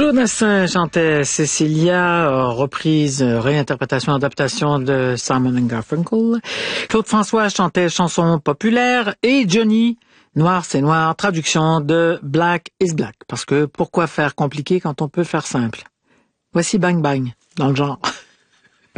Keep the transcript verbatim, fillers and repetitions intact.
Jonas chantait Cecilia, euh, reprise, euh, réinterprétation, adaptation de Simon and Garfunkel. Claude François chantait chanson populaire et Johnny, Noir c'est noir, traduction de Black is Black. Parce que pourquoi faire compliqué quand on peut faire simple? Voici Bang Bang, dans le genre.